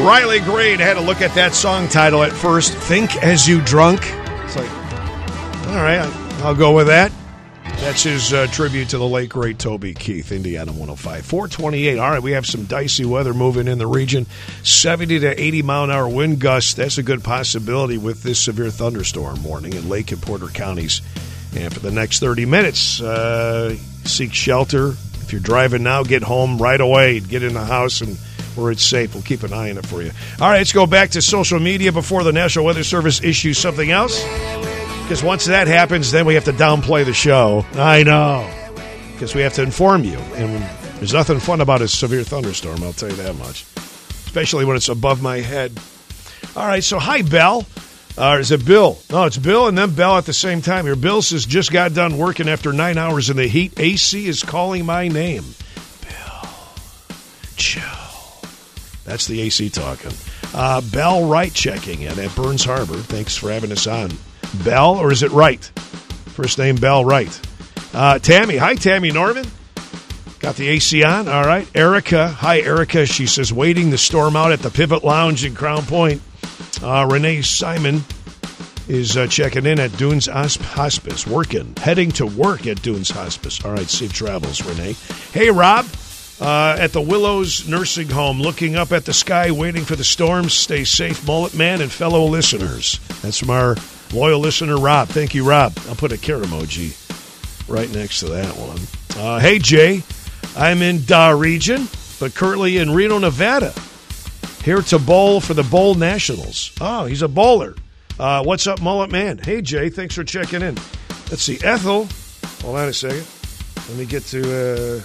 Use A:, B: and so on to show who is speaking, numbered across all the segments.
A: Riley Green had to look at that song title at first. Think As You Drunk. It's like, all right, I'll go with that. That's his tribute to the late, great Toby Keith, Indiana 105. 428. All right, we have some dicey weather moving in the region. 70 to 80 mile-an-hour wind gusts. That's a good possibility with this severe thunderstorm warning in Lake and Porter counties. And for the next 30 minutes, seek shelter. If you're driving now, get home right away. Get in the house and where it's safe. We'll keep an eye on it for you. All right, let's go back to social media before the National Weather Service issues something else. Because once that happens, then we have to downplay the show. I know. Because we have to inform you. And there's nothing fun about a severe thunderstorm, I'll tell you that much. Especially when it's above my head. All right, so hi, Bell. Is it Bill? No, it's Bill and then Bell at the same time here. Bill says, just got done working after 9 hours in the heat. AC is calling my name. Bill. Chill. That's the AC talking. Bell Wright checking in at Burns Harbor. Thanks for having us on. Bell, or is it Wright? First name Bell Wright. Tammy. Hi, Tammy Norman. Got the AC on. All right. Erica. Hi, Erica. She says, waiting the storm out at the Pivot Lounge in Crown Point. Renee Simon is checking in at Dunes Hospice. Heading to work at Dunes Hospice. All right. Safe travels, Renee. Hey, Rob. At the Willows Nursing Home, looking up at the sky, waiting for the storms. Stay safe, Mullet Man, and fellow listeners. That's from our loyal listener, Rob. Thank you, Rob. I'll put a care emoji right next to that one. Hey, Jay. I'm in Da region, but currently in Reno, Nevada. Here to bowl for the Bowl Nationals. Oh, he's a bowler. What's up, Mullet Man? Hey, Jay. Thanks for checking in. Let's see. Ethel. Hold on a second. Let me get to...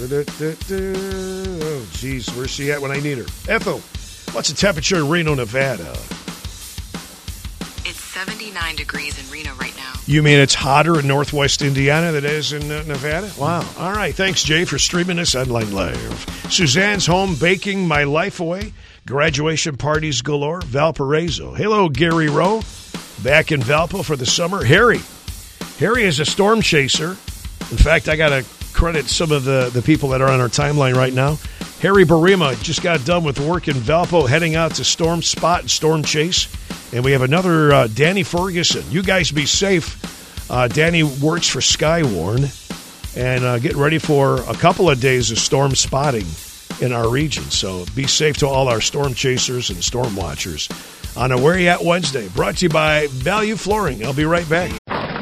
A: Oh, geez, where's she at when I need her? Ethel, what's the temperature in Reno, Nevada?
B: It's 79 degrees in Reno right now.
A: You mean it's hotter in northwest Indiana than it is in Nevada? Wow. All right, thanks, Jay, for streaming us online live. Suzanne's home baking my life away. Graduation parties galore. Valparaiso. Hello, Gary Rowe. Back in Valpo for the summer. Harry is a storm chaser. In fact, I got to credit some of the people that are on our timeline right now. Harry Barima just got done with work in Valpo, heading out to Storm Spot and Storm Chase. And we have another Danny Ferguson. You guys be safe. Danny works for Skywarn and get ready for a couple of days of storm spotting in our region. So be safe to all our storm chasers and storm watchers on a Where You At Wednesday, brought to you by Value Flooring. I'll be right back.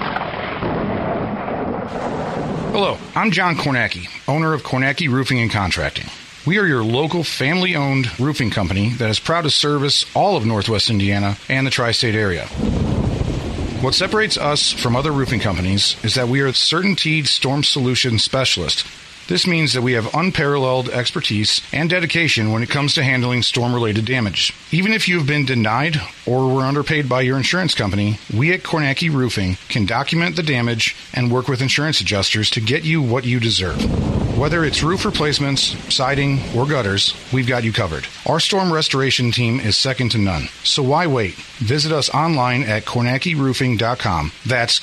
C: Hello, I'm John Kornacki, owner of Kornacki Roofing and Contracting. We are your local family-owned roofing company that is proud to service all of Northwest Indiana and the tri-state area. What separates us from other roofing companies is that we are a CertainTeed Storm Solution Specialist. This means that we have unparalleled expertise and dedication when it comes to handling storm-related damage. Even if you've been denied or were underpaid by your insurance company, we at Kornacki Roofing can document the damage and work with insurance adjusters to get you what you deserve. Whether it's roof replacements, siding, or gutters, we've got you covered. Our storm restoration team is second to none. So why wait? Visit us online at KornackiRoofing.com. That's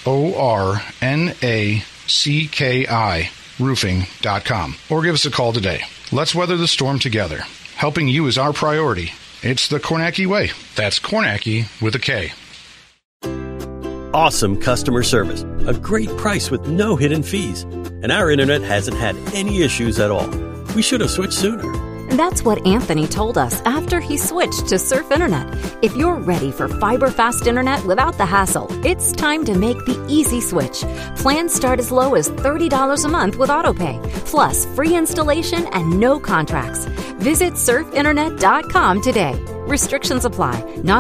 C: KORNACKI roofing.com, or give us a call today. Let's weather the storm together. Helping you is our priority. It's the Kornacki way. That's Kornacki with a K.
D: Awesome customer service. A great price with no hidden fees. And our internet hasn't had any issues at all. We should have switched sooner.
E: That's what Anthony told us after he switched to Surf Internet. If you're ready for fiber-fast internet without the hassle, it's time to make the easy switch. Plans start as low as $30 a month with AutoPay, plus free installation and no contracts. Visit surfinternet.com today. Restrictions apply. Not